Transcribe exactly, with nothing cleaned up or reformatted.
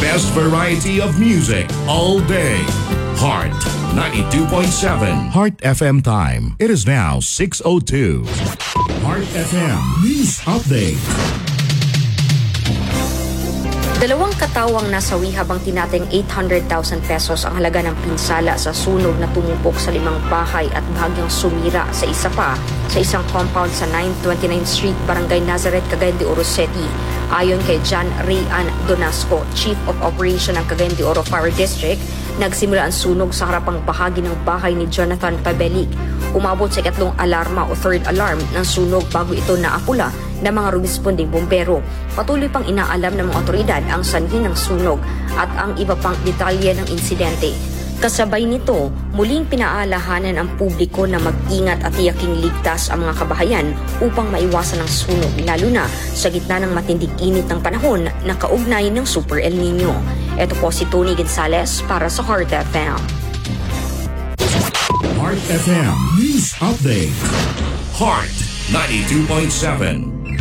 best variety of music all day. Heart ninety-two point seven. Heart F M time. It is now six oh two. Heart F M News Update. Dalawang katawang nasawi habang tinating eight hundred thousand pesos ang halaga ng pinsala sa sunog na tumupok sa limang bahay at bahagyang sumira sa isa pa sa isang compound sa nine twenty-nine Street, Barangay Nazareth, Cagayan de Oro City. Ayon kay John Rayan Donasco, Chief of Operation ng Cagayan de Oro Fire District, nagsimula ang sunog sa harapang bahagi ng bahay ni Jonathan Pabelik. Umabot sa ikatlong alarma o third alarm ng sunog bago ito naapula ng mga rumisponding bombero. Patuloy pang inaalam ng mga otoridad ang sanhi ng sunog at ang iba pang detalye ng insidente. Kasabay nito, muling pinaalahanan ang publiko na mag-ingat at tiyaking ligtas ang mga kabahayan upang maiwasan ang sunog, lalo na sa gitna ng matinding init ng panahon na kaugnay ng Super El Nino. Ito po si Tony Gonzales para sa Heart F M. Heart F M News Update. Heart ninety-two point seven.